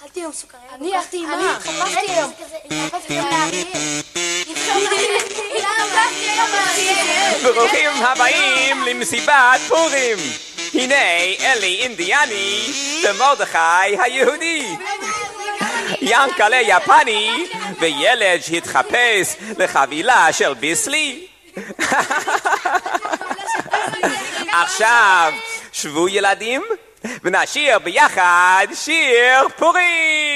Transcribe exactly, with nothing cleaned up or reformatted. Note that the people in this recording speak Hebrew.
אכלתי היום סוכריה. אני הלכתי עם מה? חפשתי היום. חפשתי היום. ברוכים הבאים למסיבת פורים. הנה אלי אינדיאני ומרדכי היהודי. ינקלה יפני וילד שהתחפש לחבילה של ביסלי. עכשיו שבו ילדים ונשיר ביחד שיר פורים.